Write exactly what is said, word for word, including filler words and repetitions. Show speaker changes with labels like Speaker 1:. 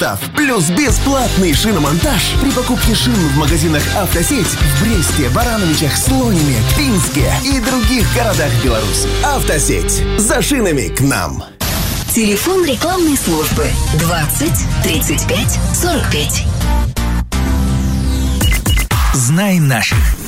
Speaker 1: состав, плюс бесплатный шиномонтаж при покупке шин в магазинах «Автосеть» в Бресте, Барановичах, Слонине, Пинске и других городах Беларуси. «Автосеть». За шинами к нам.
Speaker 2: Телефон рекламной службы двадцать тридцать пять сорок пять.
Speaker 3: Знай наших.